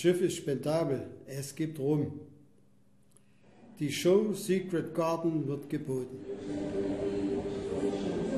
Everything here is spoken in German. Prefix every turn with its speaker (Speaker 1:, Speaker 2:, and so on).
Speaker 1: Schiff ist spendabel, es gibt Rum. Die Show Secret Garden wird geboten.